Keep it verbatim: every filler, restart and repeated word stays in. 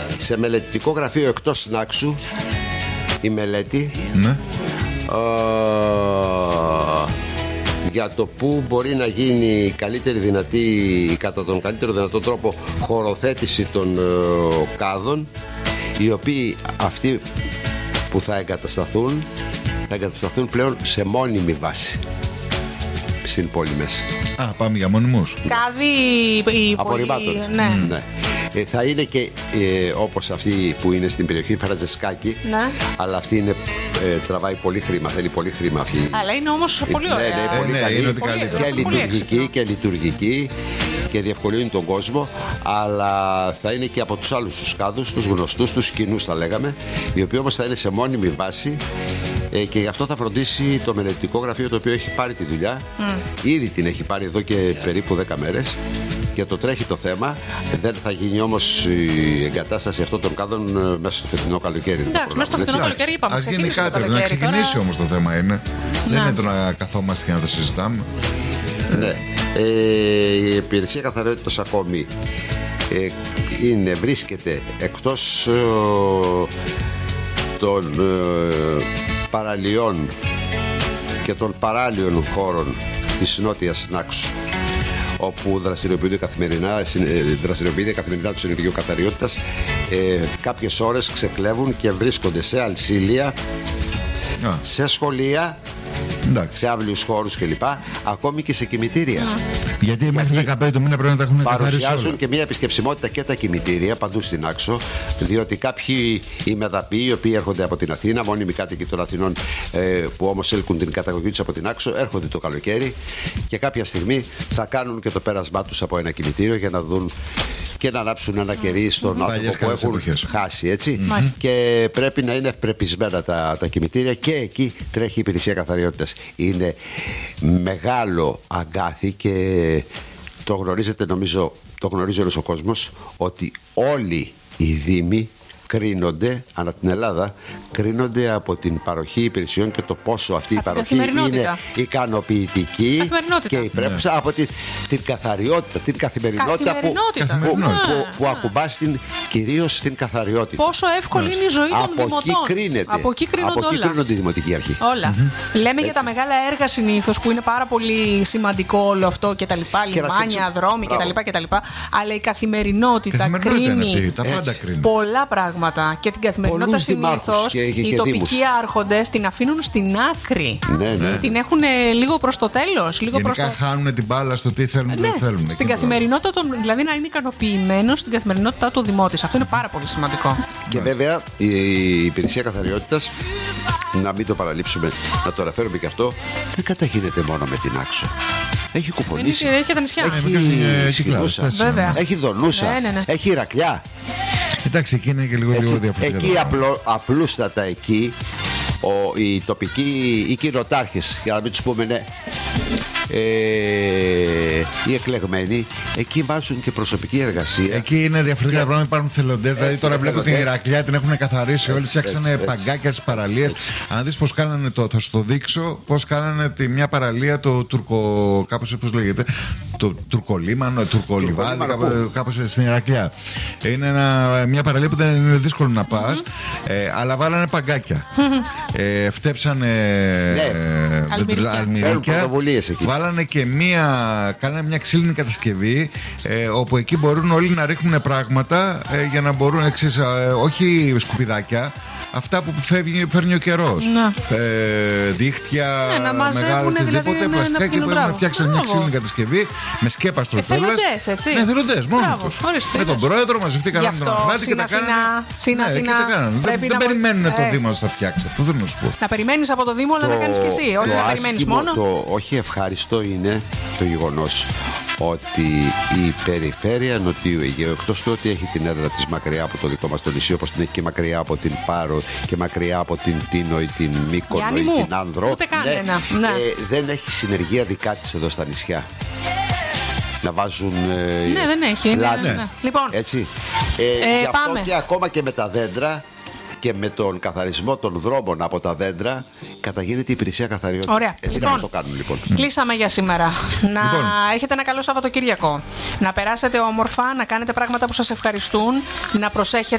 σε μελετητικό γραφείο εκτός Νάξου η μελέτη, ναι. α, για το που μπορεί να γίνει η καλύτερη δυνατή, κατά τον καλύτερο δυνατό τρόπο, χωροθέτηση των ε, κάδων, οι οποίοι αυτοί που θα εγκατασταθούν θα εγκατασταθούν πλέον σε μόνιμη βάση στην πόλη μέσα. Α, πάμε για μόνιμους. Κάδι απορριμμάτων. Ναι. Mm. ναι. Ε, θα είναι και ε, όπως αυτή που είναι στην περιοχή Φραντζεσκάκη, ναι. αλλά αυτή είναι, ε, τραβάει πολύ χρήμα, θέλει πολύ χρήμα αυτή. Αλλά είναι όμως πολύ ωραία. Ναι, ναι, πολύ ε, καλή, ναι, είναι πολύ, και, πολύ λειτουργική, και λειτουργική και διευκολύνει τον κόσμο, αλλά θα είναι και από τους άλλους τους κάδους, τους γνωστούς, τους κοινούς θα λέγαμε, οι οποίοι όμως θα είναι σε μόνιμη βάση. Ε, και γι' αυτό θα φροντίσει το μελετητικό γραφείο, το οποίο έχει πάρει τη δουλειά. Mm. Ήδη την έχει πάρει εδώ και περίπου δέκα μέρες και το τρέχει το θέμα. Δεν θα γίνει όμως η εγκατάσταση αυτών των κάδων μέσα στο φετινό καλοκαίρι. Εντάξει, μέσα στο φετινό καλοκαίρι είπαμε. Ας γίνει κάτι, να ξεκινήσει τώρα... όμως το θέμα είναι. Να. Δεν είναι το να καθόμαστε και να τα συζητάμε. Ναι. Ε, η υπηρεσία καθαριότητας ακόμη ε, είναι, βρίσκεται εκτός ε, των ε, παραλιών και των παράλιων χώρων της νότιας Νάξου, όπου δραστηριοποιούνται καθημερινά, δραστηριοποιείται καθημερινά του Συνεργείου Καθαριότητας. Ε, κάποιες ώρες ξεκλέβουν και βρίσκονται σε αλσίλια, yeah. σε σχολεία, εντάξει. σε αύλιους χώρους κλπ. Ακόμη και σε κημητήρια. Mm. Γιατί μέχρι δεκαπέντε του μήνα πρέπει να τα έχουν καθαρίσει όλα. Παρουσιάζουν και μια επισκεψιμότητα και τα κημητήρια παντού στην Άξο, διότι κάποιοι οι μεδαποί, οι οποίοι έρχονται από την Αθήνα, μόνιμοι κάτοικοι των Αθηνών, ε, που όμως έλκουν την καταγωγή τους από την Άξο, έρχονται το καλοκαίρι και κάποια στιγμή θα κάνουν και το πέρασμά τους από ένα κημητήριο για να δουν και να ανάψουν ένα κερί στον mm-hmm. άνθρωπο που έχουν εποχές. χάσει, έτσι. Mm-hmm. Και πρέπει να είναι ευπρεπισμένα τα, τα κημητήρια, και εκεί τρέχει η υπηρεσία καθαριότητας. Είναι μεγάλο αγκάθι και το γνωρίζετε, νομίζω, το γνωρίζει όλος ο κόσμος, ότι όλοι οι δήμοι κρίνονται, ανά την Ελλάδα, κρίνονται από την παροχή υπηρεσιών και το πόσο αυτή η παροχή είναι ικανοποιητική και υπρέπουσα, ναι. από την, την καθαριότητα, την καθημερινότητα, καθημερινότητα. Που, που, ναι. που, που, που ακουμπάς την, κυρίως στην καθαριότητα. Πόσο εύκολη ναι. είναι η ζωή των από δημοτών. Εκεί κρίνεται, από εκεί κρίνονται από εκεί όλα. κρίνονται η Δημοτική Αρχή. Όλα. Mm-hmm. Λέμε έτσι. Για τα μεγάλα έργα συνήθως που είναι πάρα πολύ σημαντικό όλο αυτό και τα λοιπά, λιμάνια, δρόμοι κτλ. Αλλά η καθημερινότητα κρίνει πολλά πράγματα. Και την καθημερινότητα συνήθως οι τοπικοί άρχοντες την αφήνουν στην άκρη. Ναι, ναι. Την έχουν λίγο προς το τέλος. Λίγο Γενικά προς το... χάνουν την μπάλα στο τι θέλουν και ναι, δεν θέλουν. Στην καθημερινότητα, τον, δηλαδή να είναι ικανοποιημένος στην καθημερινότητά του δημότης. Αυτό είναι πάρα πολύ σημαντικό. Και βέβαια η υπηρεσία καθαριότητας, να μην το παραλείψουμε, να το αναφέρουμε και αυτό, δεν καταγίνεται μόνο με την Άξο. Έχει κουπονίσει. Έχει και τα νησιά. Έχει Σκηνούσα. Έχει Δονούσα. Ναι, ναι, ναι. Έχει Ηρακλιά. Εντάξει, εκεί είναι και λίγο, λίγο διαφορετικό. Εκεί απλό, απλούστατα εκεί ο, οι τοπικοί, οι κοινοτάρχες, για να μην τους πούμε ναι, ε, οι εκλεγμένοι, εκεί βάζουν και προσωπική εργασία. Εκεί είναι διαφορετικά πράγματα, υπάρχουν θελοντές. Δηλαδή τώρα βλέπω την Ηρακλιά, την έχουν καθαρίσει όλοι, φτιάξανε παγκάκια στις παραλίες. Αν δεις πώς κάνανε το, θα σου το δείξω, πώς κάνανε τη, μια παραλία, το τουρκο, κάπως όπως λέγεται, το τουρκολίμανο, τουρκολιβάδι, κάπως στην Ηρακλιά. Είναι ένα, μια παραλία που δεν είναι δύσκολο να πας, mm-hmm. ε, αλλά βάλανε παγκάκια. ε, φτέψανε ναι. ε, αλμυρίκια. Βάλανε και μία, κάνανε μια ξύλινη κατασκευή, ε, όπου εκεί μπορούν όλοι να ρίχνουν πράγματα ε, για να μπορούν, εξής, ε, όχι σκουπιδάκια, αυτά που φεύγει, φέρνει ο καιρός. Ε, δίχτυα, ναι, μεγάλο οτιδήποτε, δηλαδή, πλαστικά, και μπορούν να φτιάξουν μια ξύλινη κατασκευή με σκέπαστρο κιόλας. Εθελοντές, έτσι. Ναι, εθελοντές, μόνοι τους. Με τον πρόεδρο μαζευτήκαν με τον Αχνάτη και τα κάνανε. Δεν περιμένουν το Δήμο θα φτιάξει. Αυτό δεν σου πω. Να περιμένεις από το Δήμο, αλλά να κάνεις και εσύ. Όχι να περιμένεις μόνο. Το όχι ευχάριστο είναι το γεγονός ότι η περιφέρεια Νοτιού Αιγαίου, εκτός του ότι έχει την έδρα της μακριά από το δικό μας το νησί, όπως την έχει και μακριά από την Πάρο και μακριά από την Τίνο ή την Μύκονο ή μου, την Άνδρο, ναι, ναι. Ε, δεν έχει συνεργεία δικά της εδώ στα νησιά. Να βάζουν ε, ναι, δεν έχει, ναι, ναι, ναι. Λοιπόν, έτσι. Ε, ε, γι' αυτό πάμε. και ακόμα και με τα δέντρα και με τον καθαρισμό των δρόμων από τα δέντρα καταγίνεται η υπηρεσία καθαριότητας. Ωραία. Ε, λοιπόν, να το κάνουν, λοιπόν. Κλείσαμε για σήμερα. Να λοιπόν. έχετε ένα καλό Σαββατοκύριακο. Να περάσετε όμορφα, να κάνετε πράγματα που σας ευχαριστούν, να προσέχετε.